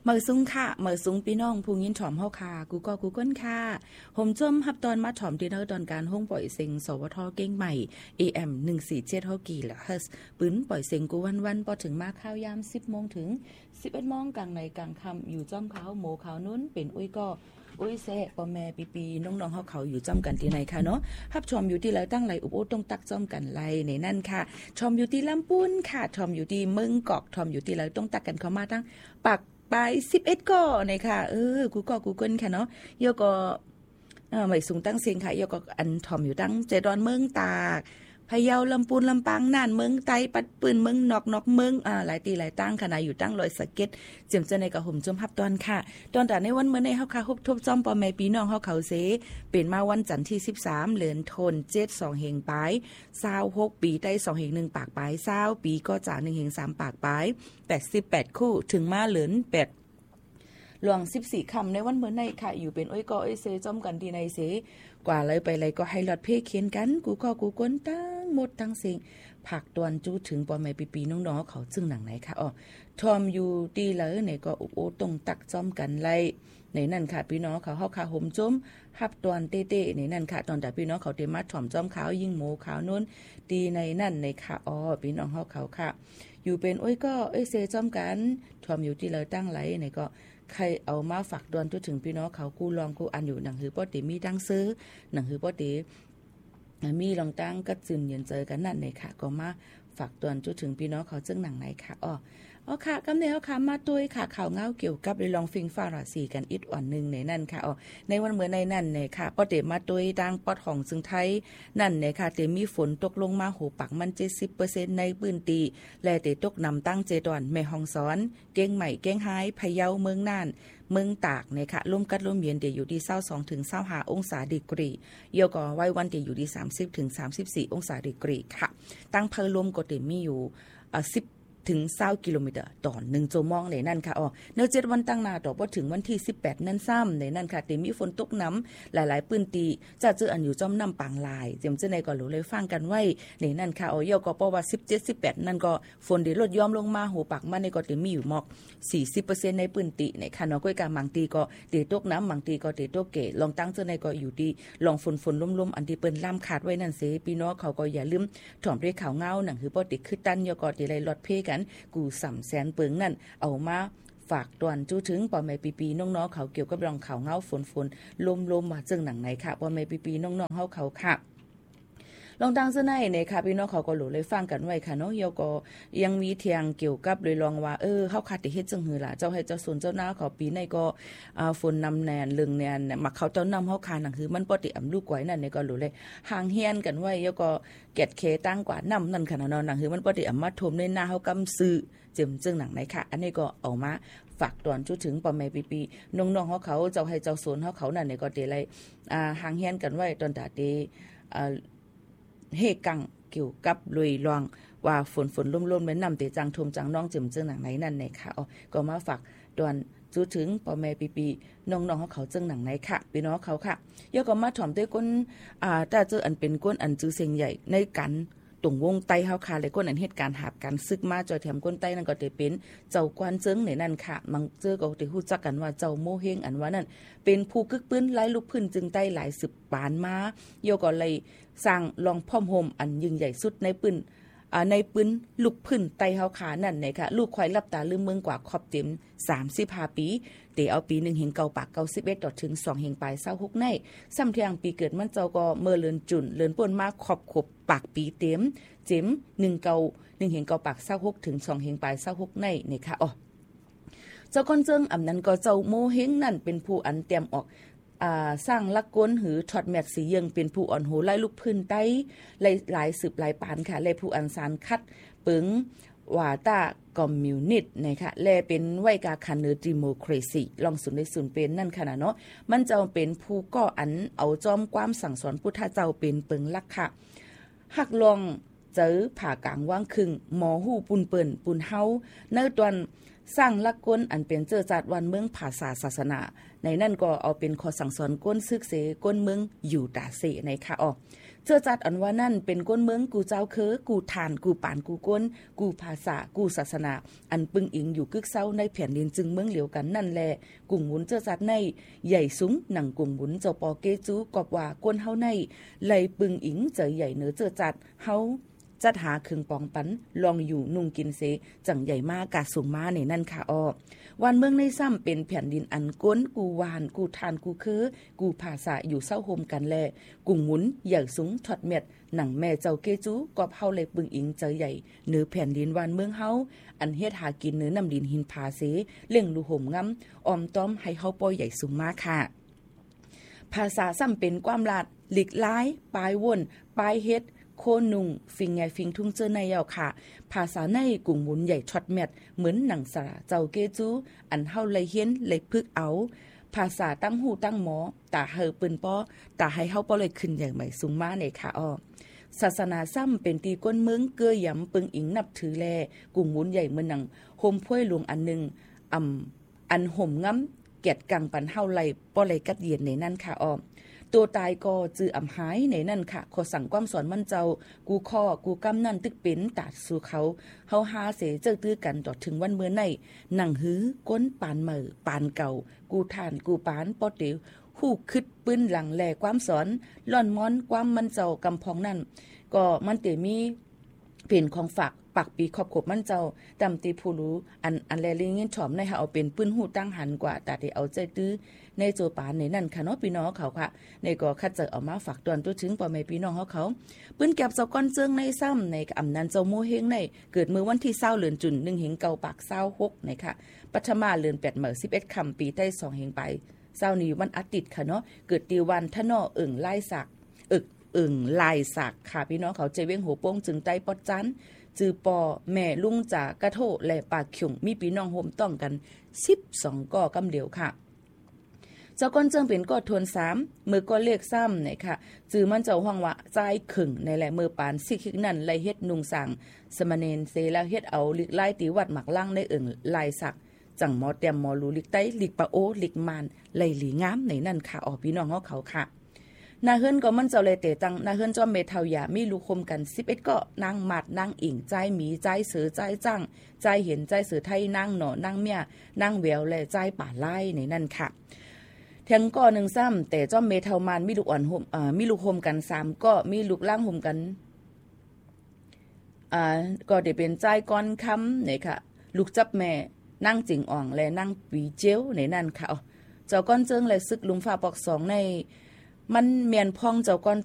เมื่อสูงค่ะเมื่อสูงพี่น้องผู้ยินถ่อมเฮาค่ะกูก็กูก้นค่ะผมจมฮับตอนมาถ่อมที่เฮาตอนการห้องปล่อยเสียงสวทเก่งใหม่ AM 147เฮากี่ละเฮิรตซ์ปืนปล่อยเสียงกูวันๆพอถึงมาข้าวยาม 10:00 นถึง 11:00 นกลางในกลางค่ำอยู่จ้อมขาวโหมขาวนู้นเป็นอุ้ยก็อุ้ยแซ่พ่อแม่ปีๆน้องๆเฮาเขาอยู่จ้อมกันที่ไหนค่ะเนาะฮับชมอยู่ที่แล้วตั้งไหลอุบโอต้องตักจ้อมกันไหลในนั่นค่ะชมอยู่ที่ลำปูนค่ะชมอยู่ที่เมืองกอกชมอยู่ที่แล้วต้องตักกันเข้ามาทั้งปากไป11ก่อนะคะกูก็กูเกิลค่ะเนาะยก็ไม่สูงตั้งเสียงค่ะยก็อันถ่อมอยู่ตั้งเจดอนเมืองตากพะเยาลำปูนลำปางน่านเมืองไตปัดปืนเมืองนอกเมืองหลายตีหลายตั้งขนาดอยู่ตั้งลอยสะเก็ดเจียมเจในกระห่มจมฮับตอนค่ะตอนแต่ในวันเมื่อในเฮาค่ะฮุบทบจอมปอแม่ปีน้องเฮาเขาเสเป็นมาวันจันทร์ที่13เดือนธันวาคม2เฮงปลาย26ปีได้2เฮง1ปากปลาย20ปีก็จาก1เฮง3ปากปลาย88คู่ถึงมาเหลือน8หลวง14คำในวันเมื่อในค่ะอยู่เป็นอ้อยก็อ้อยเซจอมกันที่ในเสกว่าเลยไปเลยก็ให้หลอดเพเขียนกันกูก็กูก้นตั้งหมดทั้งสิ่งผักตวนจู้ถึงปอแม่ปีๆน้องๆเขาจึงหนังไหนค่ะทอมอยู่ดีเลยเนี่ยก็อุโอตรงตักจอมกันไล่ในนั่นค่ะพี่น้องเขาเฮาค่ะห่มจมฮับตวนเต้ๆในนั่นค่ะตอนแต่พี่น้องเขาเตมาถ่อมจอมขาวยิ่งหมูขาวนู้นดีในนั่นในค่ะพี่น้องเฮาเขาค่ะอยู่เป็นอ้อยก็อ้อยเซจอมกันทอมอยู่ที่เลยตั้งไหลเนี่ยก็ใครเอามาฝากดวนถึงพี่น้องเขากู้ลองกู้อันอยู่หนังหือป้อติมีดังซื้อหนังหือป้อติมีลองตั้งก็จึนเย็นเจอกันนั่นเลยค่ะก็มาฝากดวนถึงพี่น้องเขาจึงหนังไหนค่ะค่ะกำเนิดค่ะมาตุ้ยค่ะข่าวเงาเกี่ยวกับลองฟิงฟ้าราศีกันอีกอ่อนนึงในนั่นค่ะในวันเมื่อในนั่นเนี่ยค่ะป้อเตมาตุ้ยดังปอดของซึ่งไทยนั่นเนี่ยค่ะเตมีฝนตกลงมาโหปักมัน 70% ในพื้นที่และเตตกนำตั้งเจดอนแม่ฮ่องสอนเก้งใหม่เก้งหายพะเยาเมืองน่านเมืองตากเนี่ยค่ะลมกัดลมเย็นเตอยู่ที่22ถึง25องศาดีกรีเยาก็ไว้วันเตอยู่ที่30ถึง34องศาดีกรีค่ะตั้งเพลมก็เตมีอยู่10ถึง20กิโลเมตรต่อ1ชั่วโมงในนั่นค่ะเนื้อ7วันตั้งหน้าต่อพอถึงวันที่18นั่นซ้ำในนั่นค่ะเตมีฝนตกน้ำหลายๆพื้นที่จะเจออันอยู่จอมน้ำปางลายเจียมเจในก็รู้เลยฟังกันไว้ในนั่นค่ะเยาก็เพราะว่า17 18นั่นก็ฝนได้ลดย่อมลงมาหูปักมันในก็เตมีอยู่หมอก 40% ในพื้นที่ในค่ะเนาะก้อยกาบางทีก็เตตกน้ำบางทีก็เตตกเกลองตั้งเจในก็อยู่ที่ลองฝนล่มๆอันที่เปิ้นล่ำขาดไว้นั่นเสพี่น้องเขาก็อย่าลืมถ่อมด้วยข่าวเงาหนังคือบ่ติคือตันเยาก็ติไล่ลดเพกันกู300,000เปิงนั่นเอามาฝากตวนจู้ถึงปอแม่ปีๆน้องๆเขาเกี่ยวกับรองข่าวเงาฝนลมมาจึงหนังไหนค่ะปอแม่ปีๆน้องๆเฮาเขาค่ะลองดังซะในเนี่ยค่ะพี่น้องเขาก็รู้เลยฟังกันไว้ค่ะเนาะเยาก็ยังมีเถียงเกี่ยวกับเลยลองว่าเฮาคัดเฮ็ดจังหือล่ะเจ้าให้เจ้าสวนเจ้านาเขาปีในก็ฝนนำแนนเรื่องแนนมักเขาเจ้านำเฮาคาหนังคือมันปติอำลูกไว้นั่นเนี่ยก็รู้เลยห่างเฮียนกันไว้เยาก็เก็ดเคตั้งกว่านำนั่นค่ะเนาะหนังคือมันปติอำมาทมในหน้าเฮากำซื้อเจิมจึงหนังไหนค่ะอันนี้ก็เอามาฝากตอนจุถึงปอแม่ปีๆน้องๆเขาเจ้าให้เจ้าสวนเขานั่นเนี่ยก็เตไลห่างเฮียนกันไว้ตอนตาเตเฮกังเกี่ยวกับลุยลองว่าฝนล่มๆแม่นำเตจังทมจังน้องจิมจึงหนังไหนนั่นเนี่ยค่ะก็มาฝากตอนจูถึงปอแม่ปีๆน้องๆเขาจึงหนังไหนค่ะพี่น้องเขาค่ะยก็มาถ่อมด้วยก้นถ้าเจออันเป็นก้นอันจื้อเสียงใหญ่ในกันตรงวงไตเฮาค่ะเลยก้นอันเหตุการณ์หาบกันซึกมาจอยแถมก้นไตนั่นก็จะเป็นเจ้ากวนเจิงในนั่นค่ะมังเจอก็ได้ฮู้จักกันว่าเจ้าโมเฮงอันว่านั่นเป็นผู้กึกปื้นหลายลูกพื้นจึงไตหลาย10ปานมาโยก็เลยสร้างลองพ่อมโฮมอันยิ่งใหญ่สุดในปืนลูกพื้นไตเฮาขานั่นเนี่ยค่ะลูกควายรับตาลืมเมืองกว่าขอบเต็ม35ปีเตเอาปี1เฮงเก่าปาก91ต่อถึง2เฮงปลาย26ในซ้ำเที่ยงปีเกิดมันเจ้าก็เมื่อเลือนจุนเลือนป่นมาขอบขบปากปีเต็มเจ็ม1เก่า1เฮงเก่าปาก26ถึง2เฮงปลาย26ในนี่ค่ะเจ้าก้นเจิงอำนั้นก็เจ้าโมเฮงนั่นเป็นผู้อันเตรียมออกสร้างลักกลหือถอดแมกสีเยิงเป็นผู้อ่อนโหไล่ลูกพื้นไต้หลายสืบหลายปานค่ะและผู้อันสารคัดปึงว่าตาคอมมิวนิสต์นะคะและเป็นไวกาคันเนอร์ดิโมคราซีลองสุนในศูนย์เป็นนั่นค่ะเนาะมันจะเป็นผู้ก่ออันเอาจอมความสั่งสอนพุทธเจ้าเป็นปึงลักค่ะหักลองเจอผ่ากลางว่างครึ่งหมอหูปุนเปิ้นปุนเฮาเนื้อตวนสร้างลักก้นอันเป็นเจอจัดวันเมืองภาษาศาสนาในนั่นก็เอาเป็นข้อสั่งสอนก้นซึกเสก้นเมืองอยู่ตาเสในค่ะเจ้าจัดอันว่านั่นเป็นก้นเมืองกูเจ้าเคอกูทานกูปานกูก้นกูภาษากูศาสนาอันปึงอิงอยู่กึกเศร้าในแผ่นดินจึงเมืองเหลียวกันนั่นแลกุ่งหมุนเจ้าจัดในใหญ่สูงหนังกุ่งหมุนเจ้าปอเกจูกอบว่าก้นเฮาในไหลปึงอิงเจอใหญ่เนื้อเจ้าจัดเฮาจัดหาเครื่องปองปันลองอยู่นุ่งกินเสจังใหญ่มากกาสูงมาในนั่นค่ะอ้อวันเมืองในซ้ำเป็นแผ่นดินอันก้นกูวานกูทานกูคือกูภาษาอยู่เศร้าโฮมกันแลกุ่งหมุนใหญ่สูงถอดเม็ดหนังแม่เจ้าเกจูกอบเฮาเลยปึงอิงเจอใหญ่เนื้อแผ่นดินวันเมืองเฮาอันเฮ็ดหากินเนื้อนำดินหินผาเสเล่งลูห่มงำออมต้อมให้เฮาปอยใหญ่สูงมากค่ะภาษาซ้ำเป็นความลาดหลีกล้ายปลายวนปลายเฮ็ดโคนุงฟิงไงฟิงทุ่งเจอในยาวค่ะภาษาในกุ่งหมุนใหญ่ช็อตแมทเหมือนหนังสระเจ้าเกจูอันเฮาเลยเฮียนเลยพึกเอาภาษาตั้งหูตั้งหมอตาเฮอปืนป้อตาให้เฮาป้อเลยขึ้นอย่างใหม่สูงมาในค่ะอ้อศาสนาซ้ำเป็นตีก้นเมืองเกื้อยำปึงอิงนับถือแลกุ่งหมุนใหญ่เหมือนหนังโฮมพ้วยหลวงอันนึงอันห่มง้ำเกียดกังปันเฮาไลป้อเลยกัดเย็นในนั่นค่ะอ้อตัวตายก็จืออำหายในนั่นค่ะขอสั่งความสอนมันเจ้ากูข้อกูกำนั่นตึกเป็นตาดสู่เขาเฮาหาเสเจอตื้อกันต่อถึงวันเมื่อในหนังหื้อก้นปานเหม่อปานเก่ากูทานกูปานปอเตียวฮู้คึดปื้นหลังแลความสอนล่อนม้อนความมันเจ้ากำพองนั่นก็มันเตมีเป็นของฝากปักปีขอบขบมันเจ้าตำตีผู้รู้อันแลลิงเงินถ่อมในเอาเป็นปื้นหูตั้งหันกว่าแต่ที่เอาใจตื้อในโจปานในนั่นค่ะเนาะพี่น้องเขาค่ะในก็คัดเจอเอามาฝากตอนตัวถึงพ่อแม่พี่น้องเขาปื้นแก็บเจ้าก้อนเจิงในซ้ำในอำนันเจ้าโมเฮงในเกิดมื้อวันที่20เดือนจุน1เฮงเก่าปาก26ในค่ะปัทมาเดือน8มื้อ11ค่ำปีใต้2เฮงไป20นี้วันอาทิตย์ค่ะเนาะเกิดตีวันทะเนาะเอิ้งลายสักลายสักค่ะพี่น้องเขาใจเว้งหัวโป้งจึงใต้ปอดจันจือปอแม่ลุงจากกระโถและปากขิงมีพี่น้องโฮมต้องกัน12ก่อกำเดียวค่ะเจ้าก้อนเจิงเป็นก็ทวน3มือก็เลขซ้ำเนี่ยค่ะจือมันเจ้าห้องว่าใจขึงในแหละมือปานสิคิกนั่นไลเฮ็ดนุงสั่งสมณเณรเสแล้วเฮ็ดเอาลิกไล่ตีวัดหมักล่างในเอิงลายสักจังหมอเตรียมหมอรูลิกไต้ลิกปะโอลิกมานไลหลีงามในนั่นค่ะออกพี่น้องเขาค่ะนาเฮิรนก็มันเจ้าเลยเตตังนาเฮิรนจอมเมทายามีลูกคมกัน11ก็นางหมัดนางอิงใจหมีใจเสือใจจังใจเห็นใจเสือไทยนางหนอนางเมียนางแววและใจป่าไล่ในนั่นค่ะเทียงก็หนึ่งซ้ำแต่จอมเมทามานมีลูกอ่อนห่มมีลูกห่มกัน3ก็มีลูกล่างห่มกันก็ได้เป็นใจก้อนคำเนี่ยค่ะลูกจับแม่นั่งจิงอ่องและนั่งปีเจียวในนั่นค่ะเจ้าก้อนเจิงและซึกลุมฟ้าปอก2ในมันเมียนพองเจ้าก้อน